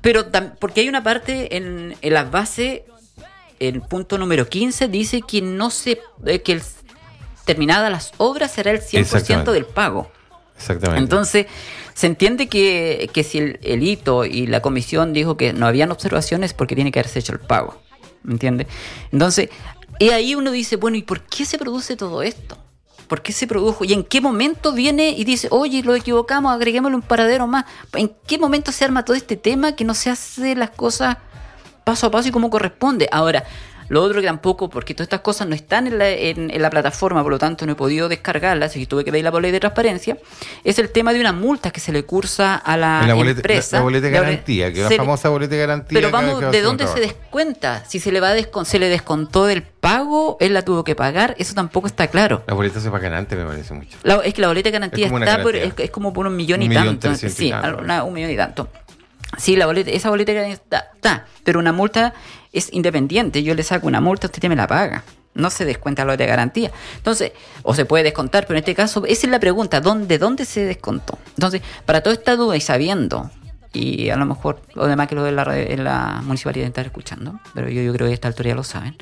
Pero porque hay una parte en las bases, el punto número 15 dice que no se que terminadas las obras será el 100% del pago. Exactamente. Entonces, se entiende que si el hito y la comisión dijo que no habían observaciones, porque tiene que haberse hecho el pago. ¿Me entiendes? Entonces, y ahí uno dice, bueno, ¿y por qué se produce todo esto? ¿Por qué se produjo? ¿Y en qué momento viene y dice, oye, lo equivocamos, agreguémosle un paradero más? ¿En qué momento se arma todo este tema que no se hace las cosas paso a paso y como corresponde? Ahora, lo otro que tampoco, porque todas estas cosas no están en la plataforma, por lo tanto no he podido descargarlas, así que tuve que pedir la boleta de transparencia, es el tema de una multa que se le cursa a la empresa. La boleta de garantía, que es la famosa boleta de garantía. Pero vamos, ¿de dónde se descuenta? Si se le se le descontó del pago, él la tuvo que pagar, eso tampoco está claro. La boleta se paga antes, me parece mucho. Es que la boleta de garantía es como por 1 millón y tanto. Sí, 1 millón y tanto. Sí, esa boleta de garantía está, pero una multa es independiente. Yo le saco una multa, usted me la paga. No se descuenta la boleta de garantía. Entonces, o se puede descontar, pero en este caso, esa es la pregunta, ¿dónde se descontó? Entonces, para toda esta duda y sabiendo, y a lo mejor lo demás que lo de la municipalidad estar escuchando, pero yo creo que a esta altura ya lo saben.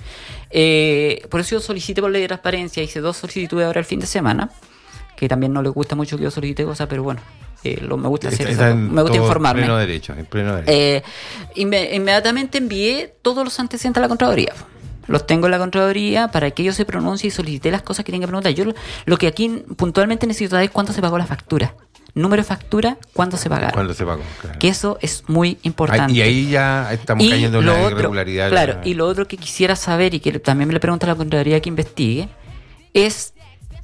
Por eso yo solicité por ley de transparencia, hice 2 solicitudes ahora el fin de semana, que también no le gusta mucho que yo solicite cosas, pero bueno. Me gusta hacer eso, me gusta informarme. En pleno derecho. Inmediatamente envié todos los antecedentes a la Contraloría. Los tengo en la Contraloría para que ellos se pronuncien y solicité las cosas que tienen que preguntar. Yo lo que aquí puntualmente necesito saber es cuándo se pagó la factura. Número de factura, cuándo se pagaron. Cuándo se pagó, claro. Que eso es muy importante. Y ahí ya estamos cayendo en la irregularidad. Claro, y lo otro que quisiera saber y que también me le pregunto a la Contraloría que investigue es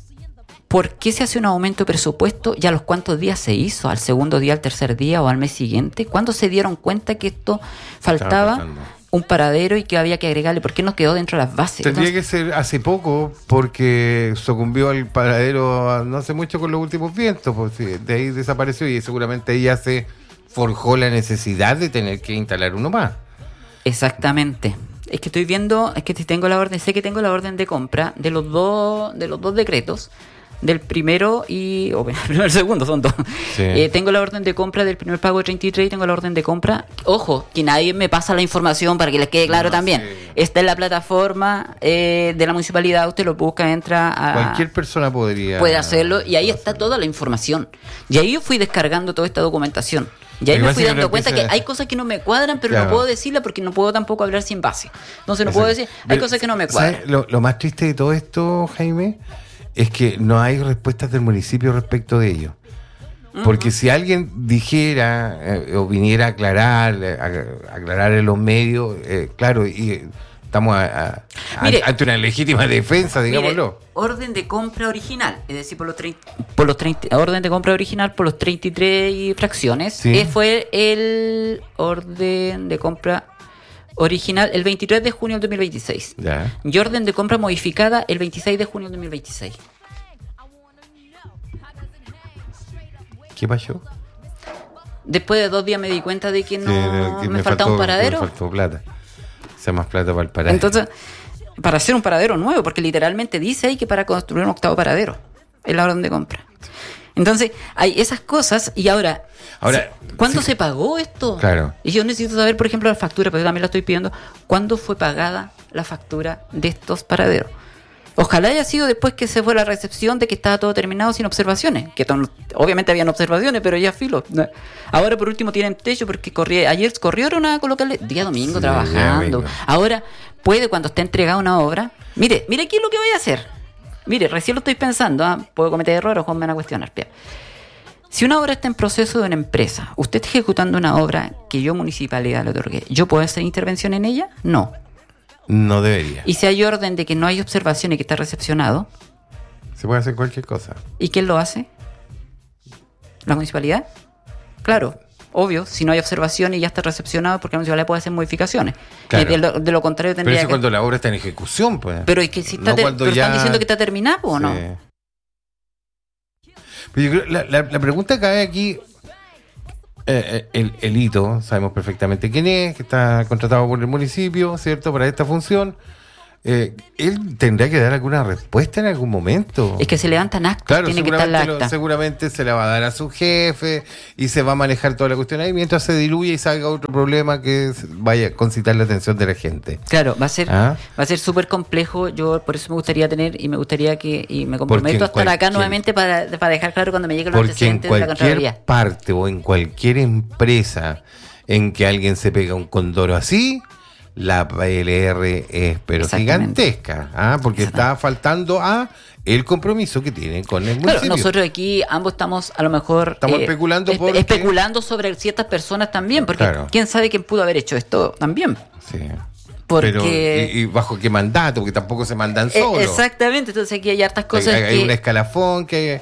¿por qué se hace un aumento de presupuesto y a los cuántos días se hizo? ¿Al segundo día, al tercer día o al mes siguiente? ¿Cuándo se dieron cuenta que esto faltaba un paradero y que había que agregarle? ¿Por qué no quedó dentro de las bases? Tendría que ser hace poco porque sucumbió al paradero no hace mucho con los últimos vientos. Pues, de ahí desapareció y seguramente ahí ya se forjó la necesidad de tener que instalar uno más. Exactamente. Es que estoy viendo, sé que tengo la orden de compra de los dos decretos. Del primero y el segundo son 2. Sí. Tengo la orden de compra del primer pago de 33 y tengo la orden de compra. Ojo, que nadie me pasa la información para que les quede claro también. Sí. Está en la plataforma de la municipalidad, usted lo busca, entra a... Cualquier persona puede hacerlo y ahí está toda la información. Y ahí yo fui descargando toda esta documentación. Y ahí me fui dando cuenta que hay cosas que no me cuadran, pero no puedo decirla porque no puedo tampoco hablar sin base. Entonces no puedo decir, hay cosas que no me cuadran. Lo más triste de todo esto, Jaime, es que no hay respuestas del municipio respecto de ello. Porque si alguien dijera o viniera a aclarar en los medios, claro, y estamos ante una legítima defensa, digámoslo. Orden de compra original, es decir, orden de compra original por los 33 y fracciones, ¿sí? Fue el orden de compra original el 23 de junio del 2026. Ya. Y orden de compra modificada el 26 de junio del 2026. ¿Qué pasó? Después de 2 días me di cuenta de que me faltaba un paradero. Me faltó plata. O sea, más plata para el paradero. Entonces, para hacer un paradero nuevo, porque literalmente dice ahí que para construir un 8º paradero es la orden de compra. Entonces, hay esas cosas y ahora ¿cuándo se pagó esto? Claro. Y yo necesito saber, por ejemplo, la factura, porque yo también la estoy pidiendo, ¿cuándo fue pagada la factura de estos paraderos? Ojalá haya sido después que se fue la recepción de que estaba todo terminado sin observaciones, que obviamente habían observaciones, pero ya filo. Ahora por último tienen techo porque ayer corrieron a colocarle día domingo trabajando. Ahora puede cuando esté entregada una obra, mire aquí lo que voy a hacer. Mire, recién lo estoy pensando, puedo cometer errores o me van a cuestionar. Si una obra está en proceso de una empresa, usted está ejecutando una obra que yo municipalidad le otorgué, ¿yo puedo hacer intervención en ella? No. No debería. Y si hay orden de que no hay observación y que está recepcionado, se puede hacer cualquier cosa. ¿Y quién lo hace? ¿La municipalidad? Claro, obvio, si no hay observación y ya está recepcionado, porque la municipalidad puede hacer modificaciones. Claro. De lo contrario tendría pero eso cuando la obra está en ejecución, pues. Pero es que si está pero están diciendo que está terminado, ¿o no? Pero yo creo, la pregunta cae aquí, el hito, sabemos perfectamente quién es, que está contratado por el municipio, ¿cierto?, para esta función. él tendrá que dar alguna respuesta en algún momento. Es que se levantan actas, claro, tiene que estar la acta. Seguramente se la va a dar a su jefe y se va a manejar toda la cuestión ahí mientras se diluye y salga otro problema que vaya a concitar la atención de la gente. Claro, va a ser súper complejo. Yo por eso me gustaría y me comprometo a estar acá nuevamente para dejar claro cuando me llegue los antecedentes de la Contraloría. En cualquier parte o en cualquier empresa en que alguien se pega un condoro así, la PLR es pero gigantesca, porque está faltando a el compromiso que tienen con el municipio. Claro, nosotros aquí ambos estamos a lo mejor especulando sobre ciertas personas también, porque quién sabe quién pudo haber hecho esto también. Sí. Pero, ¿y bajo qué mandato? Porque tampoco se mandan solos. Exactamente, entonces aquí hay hartas cosas. Hay un escalafón que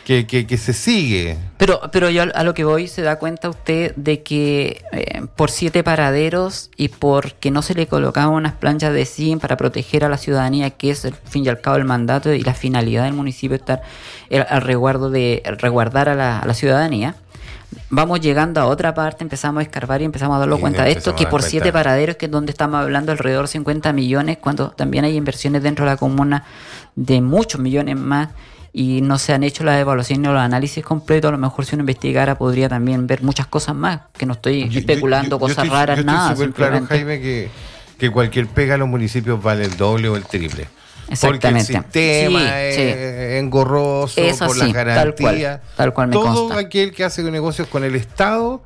se sigue. Pero yo a lo que voy, se da cuenta usted de que por 7 paraderos y porque no se le colocaban unas planchas de zinc para proteger a la ciudadanía, que es el fin y al cabo el mandato y la finalidad del municipio, estar al resguardar a la ciudadanía. Vamos llegando a otra parte, empezamos a escarbar y empezamos a darnos cuenta de esto, que por 7 paraderos, que es donde estamos hablando alrededor de 50 millones, cuando también hay inversiones dentro de la comuna de muchos millones más, y no se han hecho las evaluaciones ni los análisis completos. A lo mejor si uno investigara podría también ver muchas cosas más, que no estoy especulando cosas raras, nada. Estoy súper claro, Jaime, que cualquier pega a los municipios vale el doble o el triple. Exactamente. Porque el sistema es engorroso, por las garantías. Tal cual me todo consta. Aquel que hace negocios con el Estado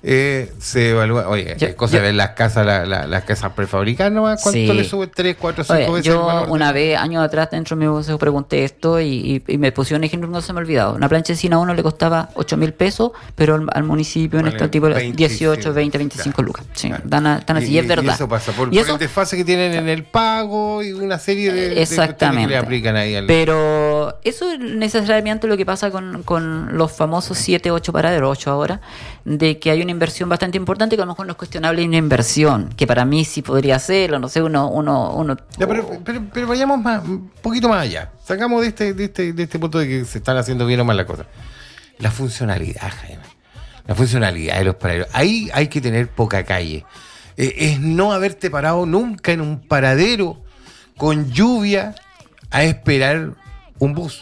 se evalúa. Oye, es cosa de ver las casas prefabricadas nomás. ¿Cuánto le sube? 3, 4, 5 veces? Yo una vez, años atrás, dentro de mi negocio pregunté esto y me pusieron un ejemplo que no se me ha olvidado. Una plancha de zinc a uno le costaba 8.000 pesos, pero al municipio en este tipo 18, 20, 25 lucas. Sí, claro. Tan así, y es verdad. Y eso pasa por el desfase que tienen en el pago y una serie de cuestiones que le aplican ahí. Pero eso es necesariamente lo que pasa con los famosos 7, 8 paraderos, 8 ahora, de que hay una inversión bastante importante, que a lo mejor no es cuestionable una inversión, que para mí sí podría serlo, no sé, uno ya, pero vayamos un poquito más allá. Sacamos de este punto de que se están haciendo bien o mal las cosas. La funcionalidad, Jaime. La funcionalidad de los paraderos. Ahí hay que tener poca calle. Es no haberte parado nunca en un paradero con lluvia a esperar un bus.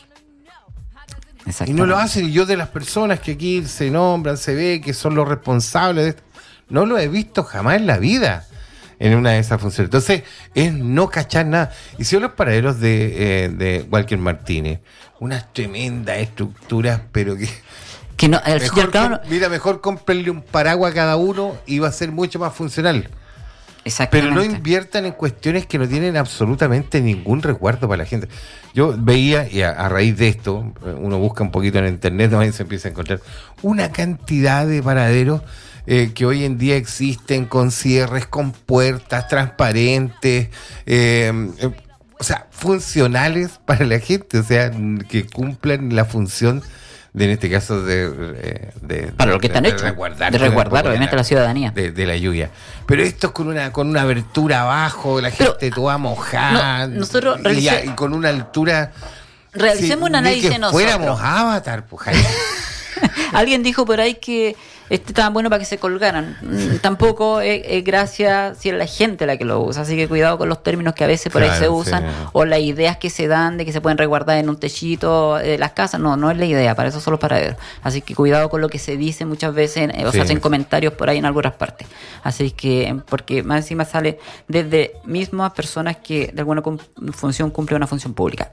Y no lo hacen. Y yo, de las personas que aquí se nombran, se ve que son los responsables de esto, no lo he visto jamás en la vida en una de esas funciones. Entonces, es no cachar nada. Y si los paraderos de Walker Martínez, unas tremendas estructuras, pero que no, mejor cómprenle un paraguas a cada uno y va a ser mucho más funcional. Pero no inviertan en cuestiones que no tienen absolutamente ningún resguardo para la gente. Yo veía, y a raíz de esto, uno busca un poquito en internet, también se empieza a encontrar una cantidad de paraderos que hoy en día existen con cierres, con puertas transparentes, o sea, funcionales para la gente, o sea, que cumplan la función en este caso para lo que están hechos, de resguardar obviamente la ciudadanía de la lluvia. Pero esto es con una abertura abajo, la gente toda mojada, nosotros y con una altura. Realicemos un análisis que nosotros. Fuéramos Avatar, pues. Alguien dijo por ahí que estaban buenos para que se colgaran. Tampoco es gracia si es la gente la que lo usa, así que cuidado con los términos que a veces por ahí se usan, o las ideas que se dan de que se pueden resguardar en un techito de las casas. No es la idea, para eso son los paraderos. Así que cuidado con lo que se dice muchas veces, o se hacen comentarios por ahí en algunas partes. Así que, porque más encima sale desde mismas personas que de alguna función cumplen una función pública.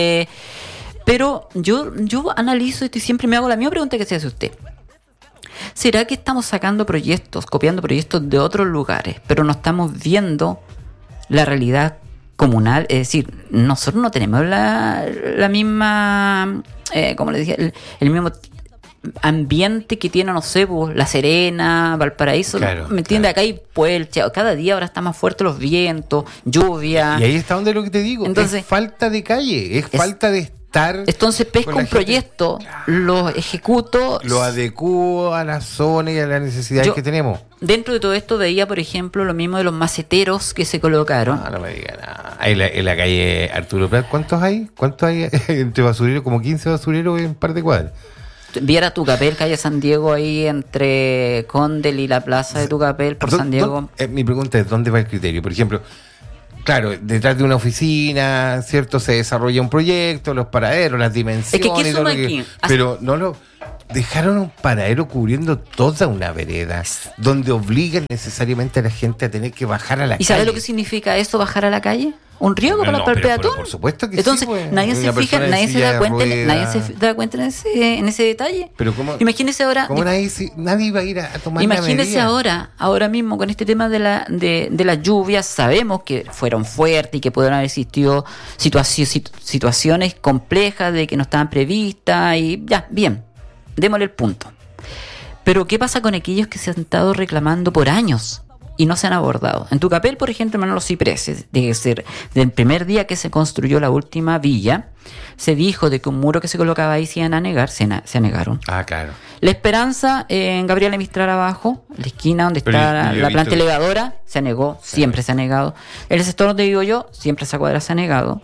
Pero yo analizo esto y siempre me hago la misma pregunta que se hace usted. ¿Será que estamos sacando proyectos, copiando proyectos de otros lugares, pero no estamos viendo la realidad comunal? Es decir, nosotros no tenemos la misma, como le dije, el mismo ambiente que tiene, no sé, pues, La Serena, Valparaíso, claro, ¿me entiendes? Acá hay Puelche, cada día ahora está más fuerte los vientos, lluvia. Y ahí está donde lo que te digo, entonces, es falta de calle, es falta de estar. Entonces pesco un proyecto, lo ejecuto, lo adecuo a la zona y a las necesidades que tenemos. Dentro de todo esto veía, por ejemplo, lo mismo de los maceteros que se colocaron. No me diga nada. En la calle Arturo Prat, ¿cuántos hay? ¿Cuántos hay entre basureros? Como 15 basureros en un par de cuadras. Viera Tucapel, calle San Diego, ahí entre Condel y la plaza de Tucapel por San Diego. Mi pregunta es, ¿dónde va el criterio? Por ejemplo, claro, detrás de una oficina, ¿cierto? Se desarrolla un proyecto, los paraderos, las dimensiones. Es que ¿qué suma aquí? Pero no lo... Dejaron un paradero cubriendo toda una vereda, donde obligan necesariamente a la gente a tener que bajar a la calle. ¿Y sabe lo que significa eso, bajar a la calle? Un riesgo para el peatón. Por supuesto que entonces, sí. Entonces, nadie se fija, nadie se da cuenta en ese detalle. Pero ¿cómo, imagínese ahora. ¿Cómo nadie iba a ir a tomar imagínese ahora mismo con este tema de las lluvias, sabemos que fueron fuertes y que pudieron haber existido situaciones complejas de que no estaban previstas y ya, bien. Démosle el punto. Pero ¿qué pasa con aquellos que se han estado reclamando por años y no se han abordado? En Tucapel, por ejemplo, hermano, los cipreses, desde el primer día que se construyó la última villa, se dijo de que un muro que se colocaba ahí se iban a negar, se negaron. Ah, claro. La Esperanza, en Gabriela Mistral abajo, la esquina donde está la planta elevadora, se negó, siempre se ha negado. El sector donde vivo yo, siempre esa cuadra se ha negado.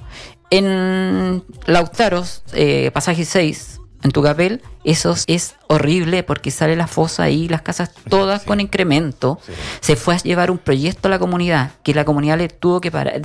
En Lautaro, pasaje 6, en Tucapel, eso es horrible porque sale la fosa ahí, las casas todas con incremento. Sí. Se fue a llevar un proyecto a la comunidad, que la comunidad le tuvo que parar.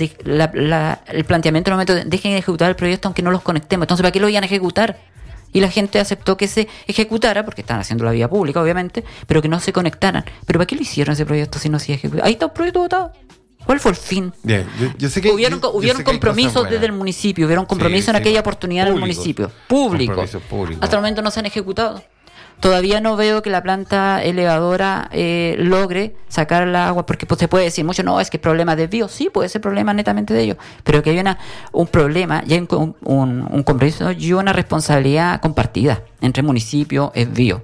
El planteamiento en el momento de dejen de ejecutar el proyecto aunque no los conectemos. Entonces, ¿para qué lo iban a ejecutar? Y la gente aceptó que se ejecutara, porque estaban haciendo la vía pública, obviamente, pero que no se conectaran. ¿Pero para qué lo hicieron ese proyecto si no se iba a ejecutar? Ahí está un proyecto votado. ¿Cuál fue el fin? Bien, yo sé que hubieron compromisos desde el municipio, hubieron compromisos en aquella oportunidad en el municipio. Público. Hasta el momento no se han ejecutado. Todavía no veo que la planta elevadora logre sacar el agua, porque pues, se puede decir mucho, no, es que es problema de desvío. Sí, puede ser problema netamente de ellos, pero que hay un problema, ya hay un compromiso y una responsabilidad compartida entre municipio y desvío.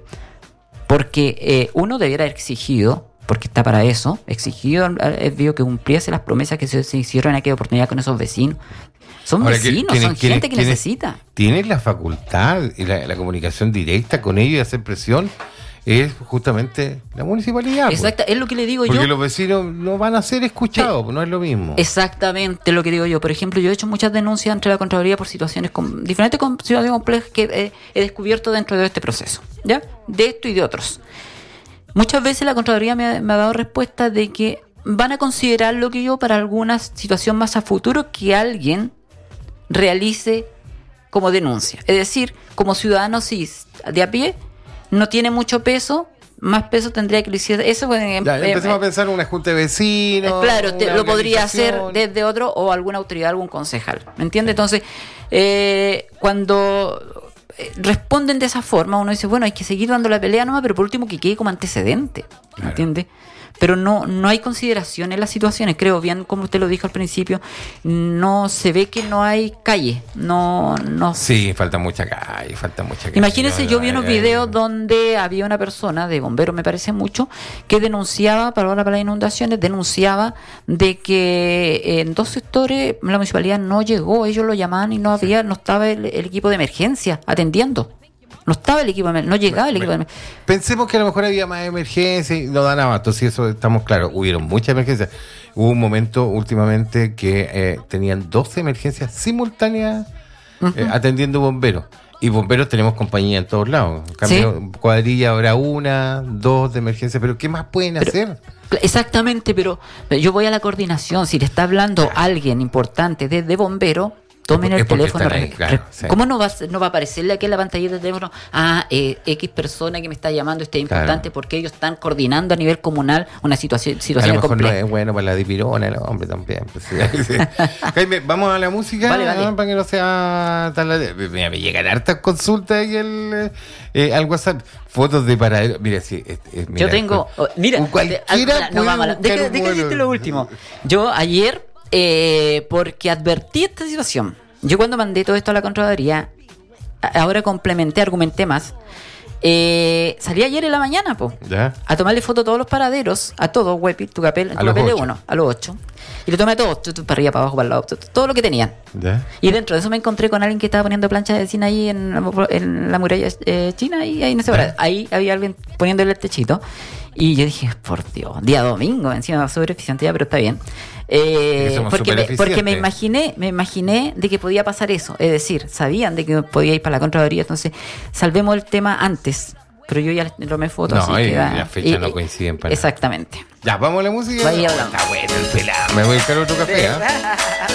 Porque uno debiera haber exigido, porque está para eso, exigido al desvío que cumpliese las promesas que se hicieron en aquella oportunidad con esos vecinos. Son ahora, vecinos, son gente que necesita. Tienen la facultad y la comunicación directa con ellos y hacer presión. Es justamente la municipalidad. Exacto, es lo que le digo porque yo. Porque los vecinos no van a ser escuchados, no es lo mismo. Exactamente lo que digo yo. Por ejemplo, yo he hecho muchas denuncias entre la Contraloría por situaciones diferentes situaciones complejas que he descubierto dentro de este proceso, ¿ya? De esto y de otros. Muchas veces la Contraloría me ha dado respuesta de que van a considerar lo que yo para alguna situación más a futuro que alguien realice como denuncia. Es decir, como ciudadano cis de a pie, no tiene mucho peso, más peso tendría que lo hiciera. Eso empezamos a pensar en una junta de vecinos. Claro, lo podría hacer desde otro o alguna autoridad, algún concejal. ¿Me entiendes? Sí. Entonces, cuando responden de esa forma, uno dice, bueno, hay que seguir dando la pelea nomás, pero por último que quede como antecedente. ¿Me entiendes? Pero no hay consideración en las situaciones. Creo bien, como usted lo dijo al principio, no se ve que no hay calle. No. Sí, falta mucha calle. Imagínense, yo vi unos videos donde había una persona, de bomberos me parece mucho, que denunciaba, para las inundaciones, denunciaba de que en 2 sectores la municipalidad no llegó, ellos lo llamaban y no estaba el equipo de emergencia atendiendo. No estaba el equipo, no llegaba el equipo de emergencia. Pensemos que a lo mejor había más emergencias y no dan abasto, si eso estamos claros. Hubieron muchas emergencias. Hubo un momento últimamente que tenían 12 emergencias simultáneas atendiendo bomberos. Y bomberos tenemos compañía en todos lados. En cambio, cuadrilla ahora 1, 2 de emergencia. ¿Pero qué más pueden hacer? Exactamente, pero yo voy a la coordinación. Si le está hablando alguien importante desde bombero, tomen el teléfono. ¿Cómo no va a aparecerle aquí en la pantalla del teléfono? X persona que me está llamando, es importante porque ellos están coordinando a nivel comunal una situación a lo mejor compleja. No es bueno para la dipirona, el hombre también. Pues, sí. Jaime, vamos a la música, vale. Para que no sea tan Mira, me llegan hartas consultas ahí al WhatsApp. Fotos de paradero. Mira, sí. Mira, yo tengo. Mira, cualquiera déjame decirte lo último. Yo ayer. Porque advertí esta situación. Yo cuando mandé todo esto a la Contraloría, ahora argumenté más. Salí ayer en la mañana a tomarle foto a todos los paraderos, a todos, Huepi, Tucapel, en Tucapel 1, a los 8. Y le tomé a todos, para arriba, para abajo, para el lado, todo lo que tenían. Y dentro de eso me encontré con alguien que estaba poniendo planchas de cine ahí en la muralla china, y ahí en ese parado. Ahí había alguien poniéndole el techito. Y yo dije, por Dios, día domingo, encima sobre eficiente ya, pero está bien. Porque me imaginé de que podía pasar eso. Es decir, sabían de que podía ir para la Contraloría, entonces salvemos el tema antes. Pero yo ya le tomé fotos. No, y las fechas no coinciden para exactamente. Ya, vamos a la música. Vaya hablando. Está bueno el pelado. Me voy a buscar otro café, ¿eh?